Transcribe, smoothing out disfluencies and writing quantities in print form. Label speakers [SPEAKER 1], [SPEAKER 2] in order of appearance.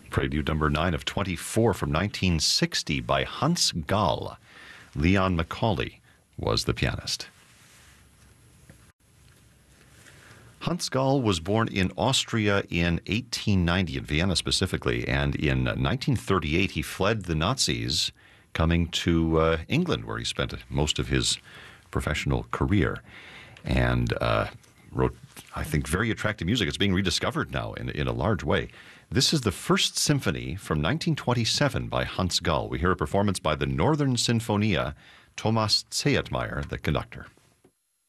[SPEAKER 1] Prelude number 9 of 24 from 1960 by Hans Gall. Leon Macaulay was the pianist. Hans Gall was born in Austria in 1890, in Vienna specifically, and in 1938 he fled the Nazis, coming to England, where he spent most of his professional career, and wrote, I think, very attractive music. It's being rediscovered now in a large way. This is the First Symphony from 1927 by Hans Gall. We hear a performance by the Northern Sinfonia, Thomas Zeytmeyer, the conductor.